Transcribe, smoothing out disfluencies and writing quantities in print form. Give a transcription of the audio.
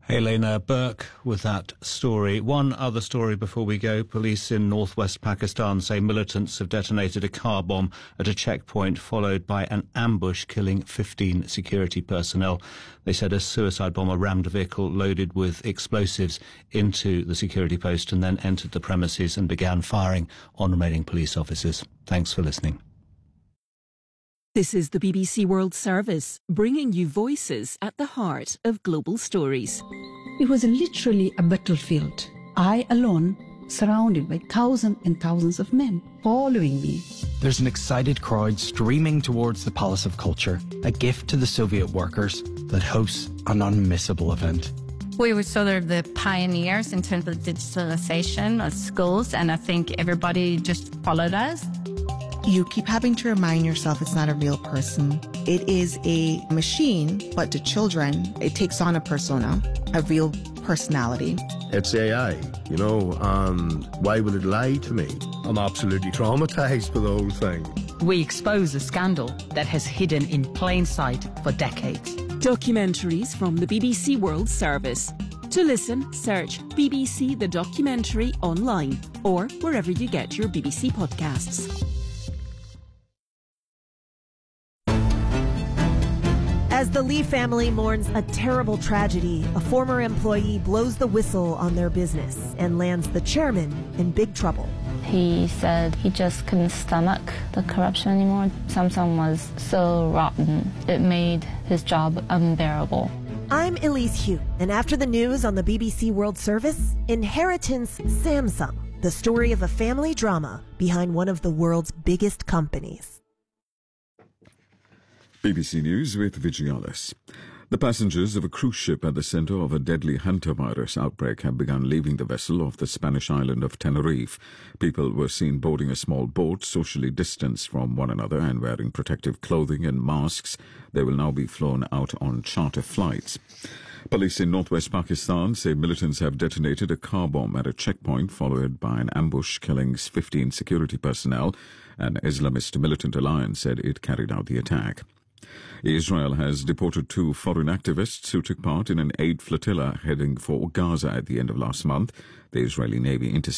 Elena Burke with that story. One other story before we go. Police in northwest Pakistan say militants have detonated a car bomb at a checkpoint, followed by an ambush killing 15 security personnel. They said a suicide bomber rammed a vehicle loaded with explosives into the security post and then entered the premises and began firing on remaining police officers. Thanks for listening. This is the BBC World Service, bringing you voices at the heart of global stories. It was literally a battlefield. I alone, surrounded by thousands and thousands of men following me. There's an excited crowd streaming towards the Palace of Culture, a gift to the Soviet workers that hosts an unmissable event. We were sort of the pioneers in terms of digitalization of schools, and I think everybody just followed us. You keep having to remind yourself it's not a real person. It is a machine, but to children, it takes on a persona, a real personality. It's AI, why would it lie to me? I'm absolutely traumatized by the whole thing. We expose a scandal that has hidden in plain sight for decades. Documentaries from the BBC World Service. To listen, search BBC The Documentary online or wherever you get your BBC podcasts. As the Lee family mourns a terrible tragedy, a former employee blows the whistle on their business and lands the chairman in big trouble. He said he just couldn't stomach the corruption anymore. Samsung was so rotten, it made his job unbearable. I'm Elise Hu, and after the news on the BBC World Service, Inheritance Samsung, the story of a family drama behind one of the world's biggest companies. BBC News with Vigialis. The passengers of a cruise ship at the centre of a deadly hantavirus outbreak have begun leaving the vessel off the Spanish island of Tenerife. People were seen boarding a small boat, socially distanced from one another and wearing protective clothing and masks. They will now be flown out on charter flights. Police in northwest Pakistan say militants have detonated a car bomb at a checkpoint, followed by an ambush killing 15 security personnel. An Islamist militant alliance said it carried out the attack. Israel has deported 2 foreign activists who took part in an aid flotilla heading for Gaza at the end of last month. The Israeli Navy intercepted